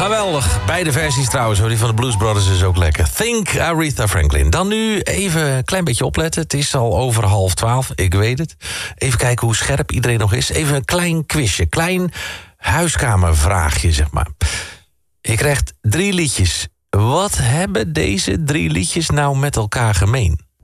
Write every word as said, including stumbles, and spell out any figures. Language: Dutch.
Geweldig. Beide versies trouwens, hoor. Die van de Blues Brothers is ook lekker. Think, Aretha Franklin. Dan nu even een klein beetje opletten. Het is al over half twaalf, ik weet het. Even kijken hoe scherp iedereen nog is. Even een klein quizje, klein huiskamervraagje, zeg maar. Je krijgt drie liedjes. Wat hebben deze drie liedjes nou met elkaar gemeen?